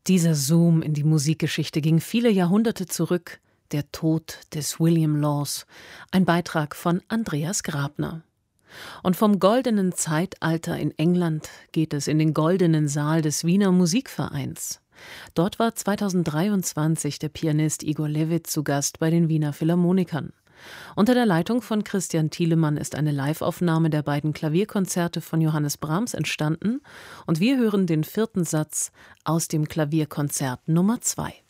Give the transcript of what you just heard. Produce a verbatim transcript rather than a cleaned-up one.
Dieser Zoom in die Musikgeschichte ging viele Jahrhunderte zurück. Der Tod des William Laws. Ein Beitrag von Andreas Grabner. Und vom goldenen Zeitalter in England geht es in den goldenen Saal des Wiener Musikvereins. Dort war zweitausenddreiundzwanzig der Pianist Igor Levit zu Gast bei den Wiener Philharmonikern. Unter der Leitung von Christian Thielemann ist eine Liveaufnahme der beiden Klavierkonzerte von Johannes Brahms entstanden und wir hören den vierten Satz aus dem Klavierkonzert Nummer zwei.